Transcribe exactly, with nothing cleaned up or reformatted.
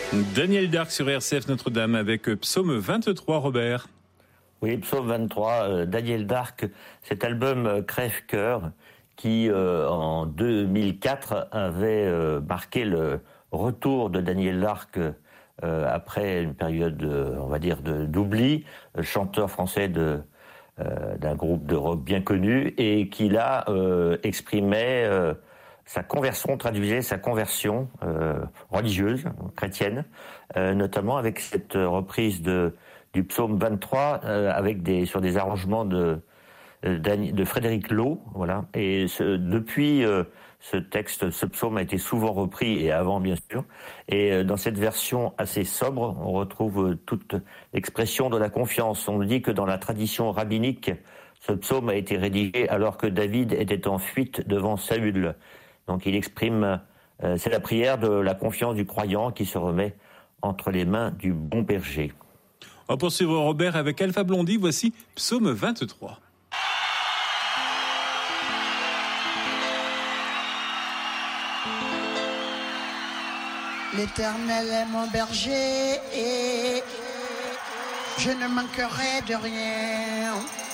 Daniel Darc sur R C F Notre-Dame avec Psaume vingt-trois, Robert. Oui, Psaume vingt-trois, euh, Daniel Darc, cet album euh, Crève-Cœur qui, euh, en deux mille quatre, avait euh, marqué le retour de Daniel Darc euh, après une période, euh, on va dire, de, d'oubli, euh, chanteur français de, euh, d'un groupe de rock bien connu, et qui là euh, exprimait euh, sa conversion, traduisait sa conversion euh, religieuse, chrétienne, euh, notamment avec cette reprise de du psaume vingt-trois euh, avec des sur des arrangements de de Frédéric Loh, voilà. Et ce, depuis euh, ce texte, ce psaume a été souvent repris, et avant bien sûr. Et euh, dans cette version assez sobre, on retrouve euh, toute l'expression de la confiance. On dit que dans la tradition rabbinique, ce psaume a été rédigé alors que David était en fuite devant Saül. Donc il exprime, euh, c'est la prière de la confiance du croyant qui se remet entre les mains du bon berger. On va poursuivre, Robert, avec Alpha Blondy. Voici Psaume vingt-trois. L'Éternel est mon berger et je ne manquerai de rien.